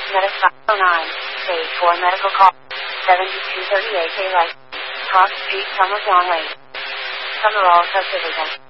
Medic 509, stage 4 medical call, 7238 daylight, Cross Street, Summer John Lake. Coverall subdivision.